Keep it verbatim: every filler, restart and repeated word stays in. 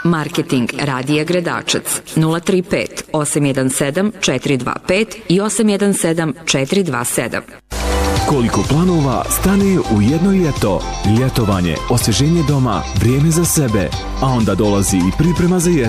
Marketing Radija Gredačac nula tri pet osam jedan sedam četiri dva pet i osam jedan sedam četiri dva sedam. Koliko planova stane u jedno ljeto. Ljetovanje, osvježenje doma, vrijeme za sebe, a onda dolazi i priprema za